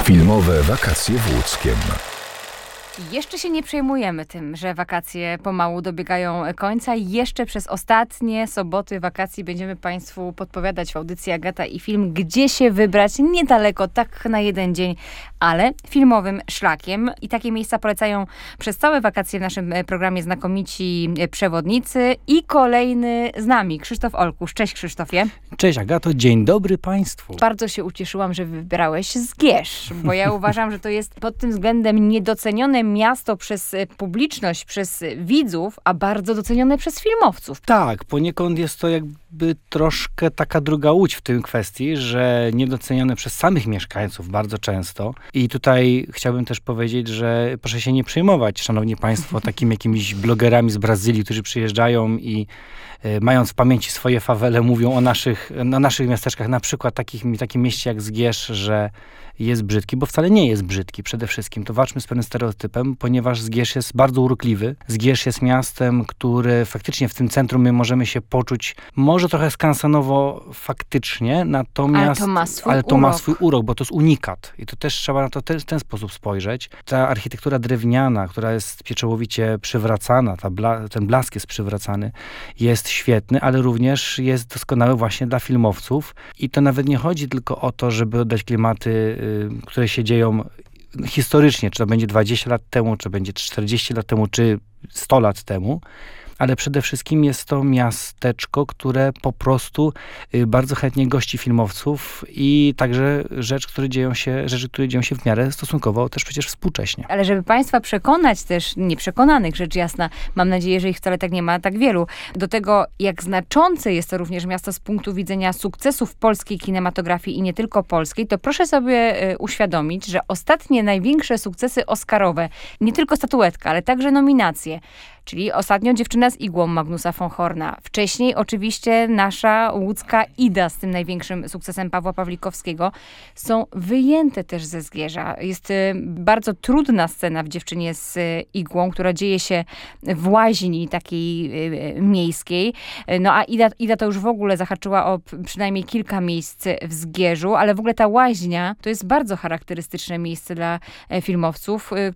Filmowe wakacje w Łódzkiem. Jeszcze się nie przejmujemy tym, że wakacje pomału dobiegają końca. Jeszcze przez ostatnie soboty wakacji będziemy Państwu podpowiadać w audycji Agata i Film, gdzie się wybrać niedaleko, tak na jeden dzień, ale filmowym szlakiem. I takie miejsca polecają przez całe wakacje w naszym programie znakomici przewodnicy. I kolejny z nami, Krzysztof Olkusz. Cześć Krzysztofie. Cześć Agato, dzień dobry Państwu. Bardzo się ucieszyłam, że wybrałeś Zgierz, bo ja uważam, że to jest pod tym względem niedocenione miasto przez publiczność, przez widzów, a bardzo docenione przez filmowców. Tak, poniekąd jest to jakby troszkę taka druga łódź w tym kwestii, że niedocenione przez samych mieszkańców bardzo często. I tutaj chciałbym też powiedzieć, że proszę się nie przejmować, szanowni państwo, takimi jakimiś blogerami z Brazylii, którzy przyjeżdżają i mając w pamięci swoje fawele, mówią o naszych miasteczkach, na przykład takim mieście jak Zgierz, że jest brzydki, bo wcale nie jest brzydki. Przede wszystkim to walczmy z pewnym stereotypem, ponieważ Zgierz jest bardzo urokliwy. Zgierz jest miastem, które faktycznie w tym centrum my możemy się poczuć może trochę skansenowo faktycznie, natomiast ale to ma swój urok, bo to jest unikat. I to też trzeba na to w ten sposób spojrzeć. Ta architektura drewniana, która jest pieczołowicie przywracana, ten blask jest przywracany, jest świetny, ale również jest doskonały właśnie dla filmowców. I to nawet nie chodzi tylko o to, żeby oddać klimaty, które się dzieją historycznie, czy to będzie 20 lat temu, czy będzie 40 lat temu, czy 100 lat temu, ale przede wszystkim jest to miasteczko, które po prostu bardzo chętnie gości filmowców i także rzeczy, które dzieją się w miarę stosunkowo też przecież współcześnie. Ale żeby Państwa przekonać też, nieprzekonanych rzecz jasna, mam nadzieję, że ich wcale tak nie ma tak wielu, do tego jak znaczące jest to również miasto z punktu widzenia sukcesów polskiej kinematografii i nie tylko polskiej, to proszę sobie uświadomić, że ostatnie największe sukcesy oscarowe, nie tylko statuetka, ale także nominacje, czyli ostatnio Dziewczyna z igłą Magnusa von Horna. Wcześniej oczywiście nasza łódzka Ida z tym największym sukcesem Pawła Pawlikowskiego są wyjęte też ze Zgierza. Jest bardzo trudna scena w Dziewczynie z igłą, która dzieje się w łaźni takiej miejskiej. No a Ida to już w ogóle zahaczyła o przynajmniej kilka miejsc w Zgierzu, ale w ogóle ta łaźnia to jest bardzo charakterystyczne miejsce dla filmowców.